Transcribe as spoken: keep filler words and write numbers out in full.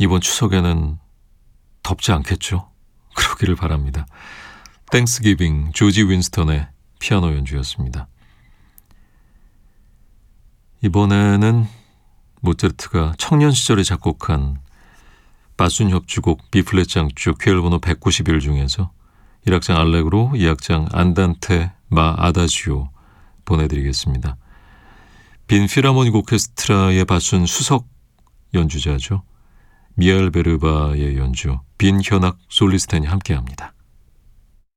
이번 추석에는 덥지 않겠죠? 그러기를 바랍니다. 땡스기빙, 조지 윈스턴의 피아노 연주였습니다. 이번에는 모차르트가 청년 시절에 작곡한 바순 협주곡 B플랫 장조 퀘일 번호 백구십일 중에서 일 악장 알레그로, 이 악장 안단테 마 아다지오 보내드리겠습니다. 빈 필하모닉 오케스트라의 바순 수석 연주자죠. 미하일 베르바의 연주, 빈 현악 솔리스텐이 함께합니다.